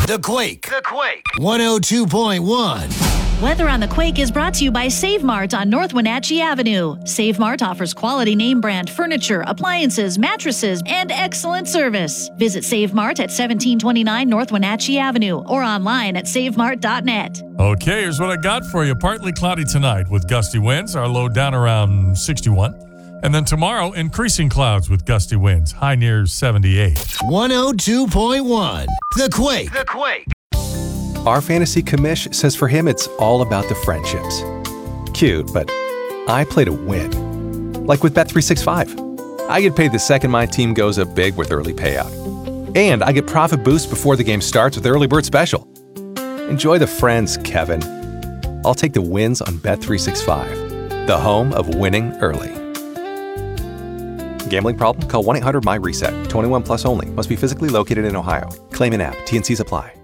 The Quake. 102.1. Weather on the Quake is brought to you by Save Mart on North Wenatchee Avenue. Save Mart offers quality name brand furniture, appliances, mattresses, and excellent service. Visit Save Mart at 1729 North Wenatchee Avenue or online at savemart.net. Okay, here's what I got for you. Partly cloudy tonight with gusty winds. Our low down around 61. And then tomorrow, increasing clouds with gusty winds. High near 78. 102.1. The Quake. Our fantasy commish says for him it's all about the friendships. Cute, but I play to win. Like with Bet365. I get paid the second my team goes up big with early payout. And I get profit boost before the game starts with Early Bird Special. Enjoy the friends, Kevin. I'll take the wins on Bet365, the home of winning early. Gambling problem? Call 1-800-MY-RESET. 21 plus only. Must be physically located in Ohio. Claim in app. T&Cs apply.